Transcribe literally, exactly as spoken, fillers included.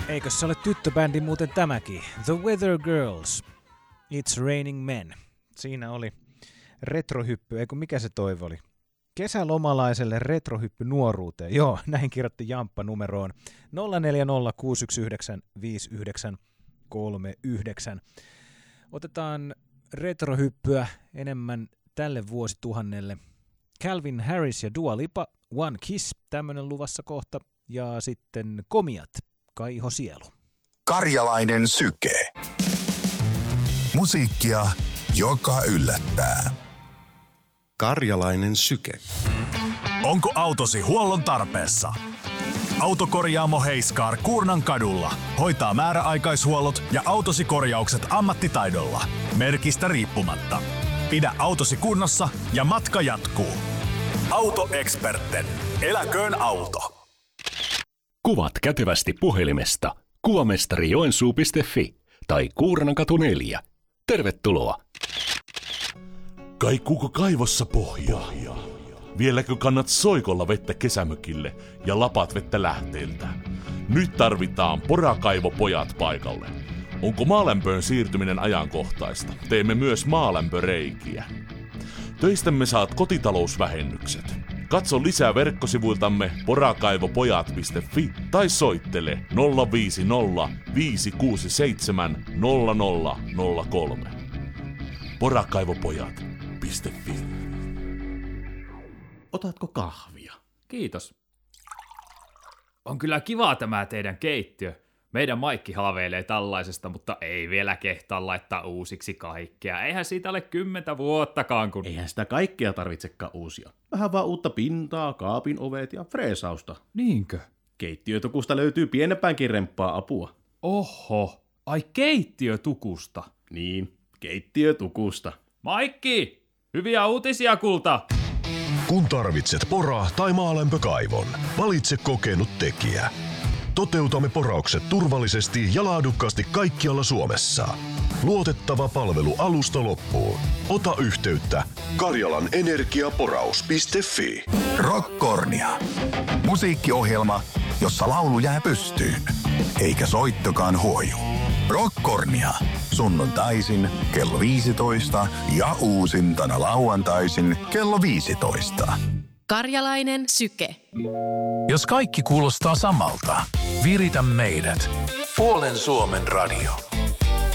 Eikö se ole tyttöbändi muuten tämäkin? The Weather Girls. It's Raining Men. Siinä oli retrohyppy, eikö mikä se toivo oli? Kesälomalaiselle retrohyppy nuoruuteen. Joo, näin kirjoitti Jamppa numeroon nolla neljä nolla kuusi yksi yhdeksän viisi yhdeksän kolme yhdeksän. Otetaan retrohyppyä enemmän tälle vuosituhannelle. Calvin Harris ja Dua Lipa, One Kiss, tämmönen luvassa kohta. Ja sitten Komiat, Kaiho Sielu. Karjalainen syke. Musiikkia, joka yllättää. Karjalainen syke. Onko autosi huollon tarpeessa? Autokorjaamo Heiskaar Kuurnan kadulla hoitaa määräaikaishuollot ja autosi korjaukset ammattitaidolla. Merkistä riippumatta. Pidä autosi kunnossa ja matka jatkuu. Autoeksperten. Eläköön auto. Kuvat kätevästi puhelimesta kuvamestari joensuu piste fi tai Kuurnankatu neljä. Tervetuloa! Kaikuuko kaivossa pohjaa? Vieläkö kannat soikolla vettä kesämökille ja lapat vettä lähteeltä? Nyt tarvitaan porakaivopojat paikalle. Onko maalämpöön siirtyminen ajankohtaista? Teemme myös maalämpöreikiä. Töistämme saat kotitalousvähennykset. Katso lisää verkkosivuiltamme porakaivopojat piste fi tai soittele nolla viisi nolla viisi kuusi seitsemän nolla nolla nolla kolme. porakaivopojat piste fi. Otatko kahvia? Kiitos. On kyllä kiva tämä teidän keittiö. Meidän Maikki haaveilee tällaisesta, mutta ei vielä kehtaa laittaa uusiksi kaikkea. Eihän siitä ole kymmentä vuottakaan, kun... Eihän sitä kaikkea tarvitsekaan uusia. Vähän vaan uutta pintaa, kaapin ovet ja freesausta. Niinkö? Keittiötukusta löytyy pienempäänkin remppaa apua. Oho, ai keittiötukusta. Niin, keittiötukusta. Maikki, hyviä uutisia kulta! Kun tarvitset pora- tai maalämpökaivon, valitse kokenut tekijä. Toteutamme poraukset turvallisesti ja laadukkaasti kaikkialla Suomessa. Luotettava palvelu alusta loppuun. Ota yhteyttä karjalanenergiaporaus piste fi. Rockkornia. Musiikkiohjelma, jossa laulu jää pystyyn, eikä soittokaan huoju. Rockkornia. Sunnuntaisin kello viisitoista ja uusintana lauantaisin kello viisitoista. Karjalainen syke. Jos kaikki kuulostaa samalta, viritä meidät. Puolen Suomen radio.